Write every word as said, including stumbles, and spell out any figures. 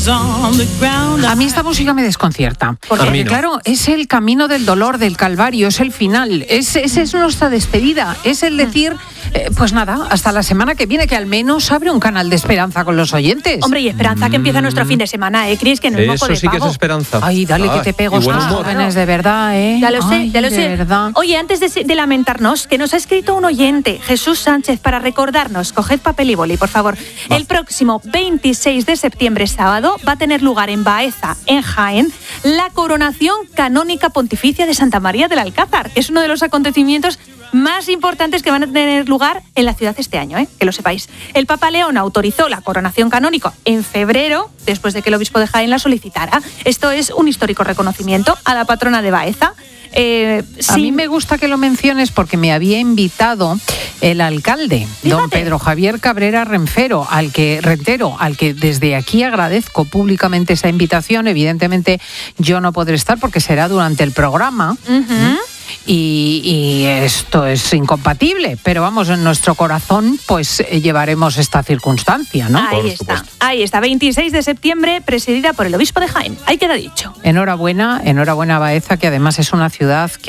A mí esta música me desconcierta. Porque, no. claro, es el camino del dolor, del calvario, es el final. Es, es, es nuestra despedida. Es el decir, eh, pues nada, hasta la semana que viene, que al menos abre un canal de esperanza con los oyentes. Hombre, y esperanza mm. que empieza nuestro fin de semana, ¿eh, Cris? Que no es moco de Eso sí pavo. que es esperanza. Ay, dale, ah, que te pego estos jóvenes, de verdad, ¿eh? Ya lo sé, Ay, ya lo sé. Verdad. Oye, antes de, de lamentarnos, que nos ha escrito un oyente, Jesús Sánchez, para recordarnos, coged papel y boli, por favor. Va. El próximo veintiséis de septiembre, sábado, va a tener lugar en Baeza, en Jaén, la coronación canónica pontificia de Santa María del Alcázar, que es uno de los acontecimientos más importantes que van a tener lugar en la ciudad este año, ¿eh? Que lo sepáis. El Papa León autorizó la coronación canónica en febrero, después de que el obispo de Jaén la solicitara. Esto es un histórico reconocimiento a la patrona de Baeza. Eh, a sí. mí me gusta que lo menciones porque me había invitado el alcalde, Fíjate. don Pedro Javier Cabrera Renfero, al que Rentero, al que desde aquí agradezco públicamente esa invitación. Evidentemente yo no podré estar porque será durante el programa. Uh-huh. Y, y esto es incompatible, pero vamos, en nuestro corazón pues llevaremos esta circunstancia, ¿no? Ahí está, ahí está, veintiséis de septiembre, presidida por el obispo de Jaén. Ahí queda dicho. Enhorabuena, enhorabuena a Baeza, que además es una ciudad que